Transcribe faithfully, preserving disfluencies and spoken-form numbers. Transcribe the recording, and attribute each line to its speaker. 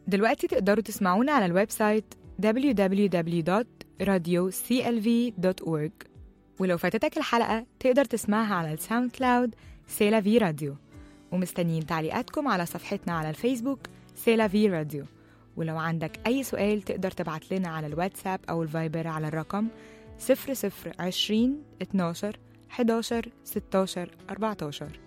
Speaker 1: دلوقتي تقدروا تسمعونا على الويب سايت دبليو دبليو دبليو دوت راديو سي إل في دوت أورج، ولو فاتتك الحلقة تقدر تسمعها على الساوند كلاود سيلا في راديو. ومستنيين تعليقاتكم على صفحتنا على الفيسبوك سيلا في راديو. ولو عندك أي سؤال تقدر تبعت لنا على الواتساب أو الفايبر على الرقم صفر صفر عشرين اتناشر حداشر ستاشر أربعتاشر.